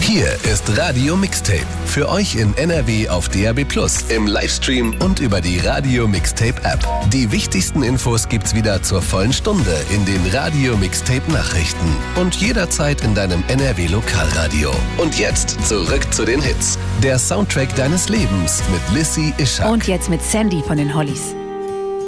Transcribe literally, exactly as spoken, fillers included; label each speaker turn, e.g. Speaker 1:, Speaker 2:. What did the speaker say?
Speaker 1: Hier ist Radio Mixtape. Für euch in N R W auf D A B plus, im Livestream und über die Radio Mixtape App. Die wichtigsten Infos gibt's wieder zur vollen Stunde in den Radio Mixtape Nachrichten und jederzeit in deinem N R W Lokalradio. Und jetzt zurück zu den Hits. Der Soundtrack deines Lebens mit Lissy Ishak.
Speaker 2: Und jetzt mit Sandy von den Hollies.